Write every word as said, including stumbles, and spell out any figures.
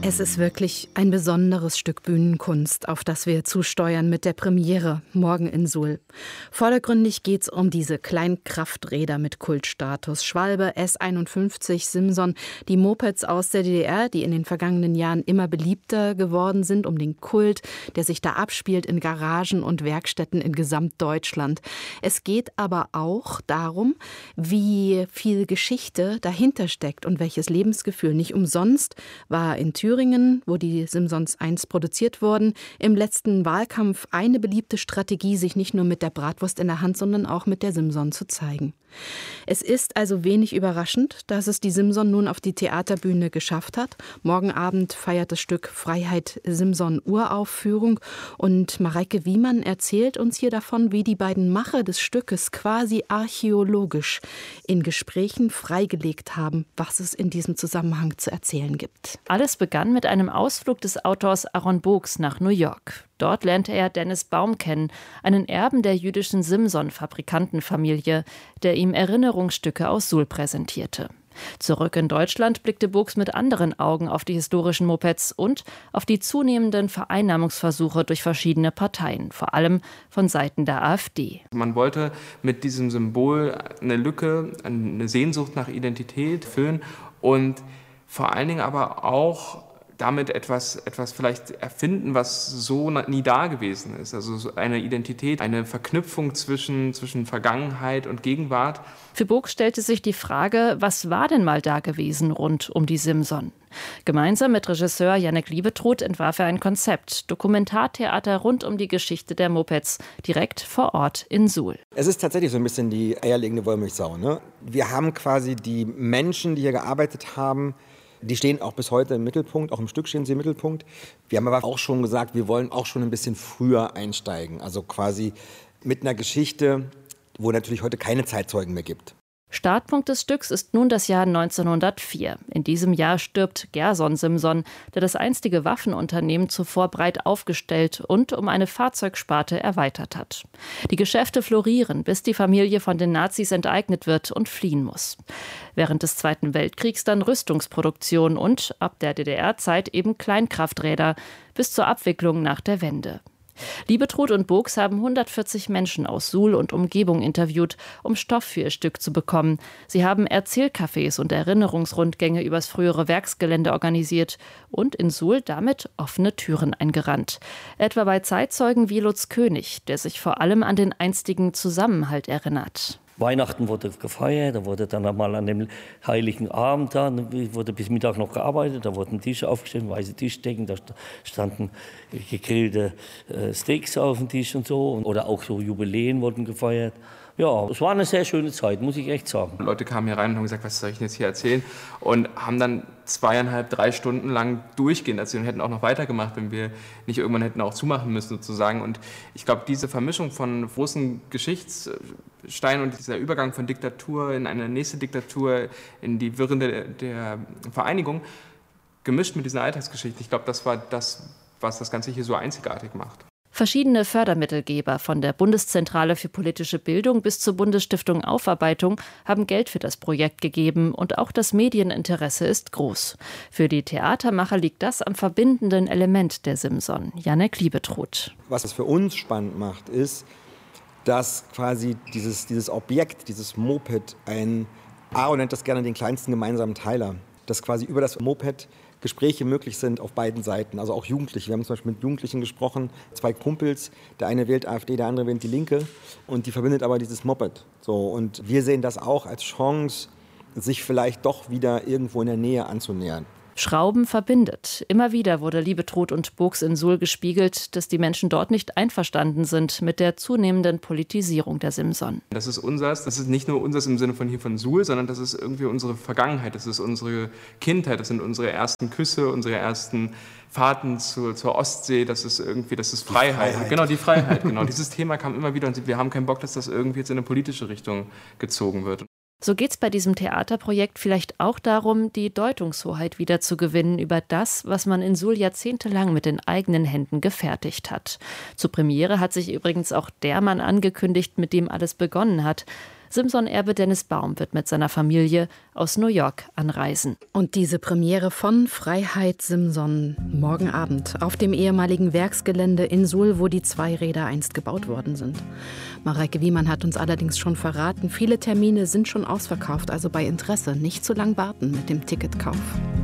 Es ist wirklich ein besonderes Stück Bühnenkunst, auf das wir zusteuern mit der Premiere morgen in Suhl. Vordergründig geht es um diese Kleinkrafträder mit Kultstatus. Schwalbe, S einundfünfzig, Simson, die Mopeds aus der D D R, die in den vergangenen Jahren immer beliebter geworden sind, um den Kult, der sich da abspielt in Garagen und Werkstätten in Gesamtdeutschland. Es geht aber auch darum, wie viel Geschichte dahinter steckt und welches Lebensgefühl. Nicht umsonst war in Thüringen, wo die Simsons einst produziert wurden, im letzten Wahlkampf eine beliebte Strategie, sich nicht nur mit der Bratwurst in der Hand, sondern auch mit der Simson zu zeigen. Es ist also wenig überraschend, dass es die Simson nun auf die Theaterbühne geschafft hat. Morgen Abend feiert das Stück Freiheit Simson Uraufführung und Mareike Wiemann erzählt uns hier davon, wie die beiden Macher des Stückes quasi archäologisch in Gesprächen freigelegt haben, was es in diesem Zusammenhang zu erzählen gibt. Alles begann mit einem Ausflug des Autors Aaron Books nach New York. Dort lernte er Dennis Baum kennen, einen Erben der jüdischen Simson-Fabrikantenfamilie, der ihm Erinnerungsstücke aus Suhl präsentierte. Zurück in Deutschland blickte Books mit anderen Augen auf die historischen Mopeds und auf die zunehmenden Vereinnahmungsversuche durch verschiedene Parteien, vor allem von Seiten der AfD. Man wollte mit diesem Symbol eine Lücke, eine Sehnsucht nach Identität füllen und vor allen Dingen aber auch damit etwas, etwas vielleicht erfinden, was so nie da gewesen ist. Also eine Identität, eine Verknüpfung zwischen, zwischen Vergangenheit und Gegenwart. Für Books stellte sich die Frage, was war denn mal da gewesen rund um die Simson? Gemeinsam mit Regisseur Jannek Liebetrud entwarf er ein Konzept, Dokumentartheater rund um die Geschichte der Mopeds, direkt vor Ort in Suhl. Es ist tatsächlich so ein bisschen die eierlegende Wollmilchsau, ne? Wir haben quasi die Menschen, die hier gearbeitet haben, die stehen auch bis heute im Mittelpunkt, auch im Stück stehen sie im Mittelpunkt. Wir haben aber auch schon gesagt, wir wollen auch schon ein bisschen früher einsteigen. Also quasi mit einer Geschichte, wo natürlich heute keine Zeitzeugen mehr gibt. Startpunkt des Stücks ist nun das Jahr neunzehnhundertvier. In diesem Jahr stirbt Gerson Simson, der das einstige Waffenunternehmen zuvor breit aufgestellt und um eine Fahrzeugsparte erweitert hat. Die Geschäfte florieren, bis die Familie von den Nazis enteignet wird und fliehen muss. Während des Zweiten Weltkriegs dann Rüstungsproduktion und ab der D D R-Zeit eben Kleinkrafträder bis zur Abwicklung nach der Wende. Liebetrud und Books haben hundertvierzig Menschen aus Suhl und Umgebung interviewt, um Stoff für ihr Stück zu bekommen. Sie haben Erzählcafés und Erinnerungsrundgänge übers frühere Werksgelände organisiert und in Suhl damit offene Türen eingerannt. Etwa bei Zeitzeugen wie Lutz König, der sich vor allem an den einstigen Zusammenhalt erinnert. Weihnachten wurde gefeiert, da wurde dann einmal an dem Heiligen Abend, da wurde bis Mittag noch gearbeitet, da wurden Tische aufgestellt, weiße Tischdecken, da standen gegrillte Steaks auf dem Tisch und so. Oder auch so Jubiläen wurden gefeiert. Ja, es war eine sehr schöne Zeit, muss ich echt sagen. Leute kamen hier rein und haben gesagt, was soll ich denn jetzt hier erzählen? Und haben dann zweieinhalb, drei Stunden lang durchgehend erzählt und hätten auch noch weitergemacht, wenn wir nicht irgendwann hätten auch zumachen müssen sozusagen. Und ich glaube, diese Vermischung von großen Geschichtssteinen und dieser Übergang von Diktatur in eine nächste Diktatur, in die Wirren der, der Vereinigung, gemischt mit diesen Alltagsgeschichten, ich glaube, das war das, was das Ganze hier so einzigartig macht. Verschiedene Fördermittelgeber, von der Bundeszentrale für politische Bildung bis zur Bundesstiftung Aufarbeitung, haben Geld für das Projekt gegeben und auch das Medieninteresse ist groß. Für die Theatermacher liegt das am verbindenden Element der Simson, Jannek Liebetrud. Was es für uns spannend macht, ist, dass quasi dieses, dieses Objekt, dieses Moped, ein, Aaron nennt das gerne den kleinsten gemeinsamen Teiler, dass quasi über das Moped Gespräche möglich sind auf beiden Seiten, also auch Jugendliche. Wir haben zum Beispiel mit Jugendlichen gesprochen, zwei Kumpels, der eine wählt AfD, der andere wählt die Linke und die verbindet aber dieses Moped. So, und wir sehen das auch als Chance, sich vielleicht doch wieder irgendwo in der Nähe anzunähern. Schrauben verbindet. Immer wieder wurde Liebetrud und Books in Suhl gespiegelt, dass die Menschen dort nicht einverstanden sind mit der zunehmenden Politisierung der Simson. Das ist unseres, das ist nicht nur unseres im Sinne von hier von Suhl, sondern das ist irgendwie unsere Vergangenheit, das ist unsere Kindheit, das sind unsere ersten Küsse, unsere ersten Fahrten zur, zur Ostsee, das ist irgendwie, das ist Freiheit. Freiheit. Genau, die Freiheit, genau. Dieses Thema kam immer wieder und wir haben keinen Bock, dass das irgendwie jetzt in eine politische Richtung gezogen wird. So geht es bei diesem Theaterprojekt vielleicht auch darum, die Deutungshoheit wiederzugewinnen über das, was man in Suhl jahrzehntelang mit den eigenen Händen gefertigt hat. Zur Premiere hat sich übrigens auch der Mann angekündigt, mit dem alles begonnen hat. Simson-Erbe Dennis Baum wird mit seiner Familie aus New York anreisen. Und diese Premiere von Freiheit Simson morgen Abend auf dem ehemaligen Werksgelände in Suhl, wo die zwei Räder einst gebaut worden sind. Mareike Wiemann hat uns allerdings schon verraten, viele Termine sind schon ausverkauft, also bei Interesse nicht zu lang warten mit dem Ticketkauf.